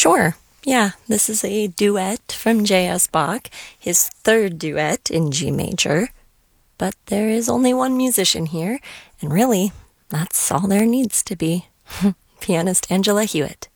Sure. Yeah, this is a duet from J.S. Bach, his third duet in G major. But there is only one musician here, and really, that's all there needs to be. Pianist Angela Hewitt.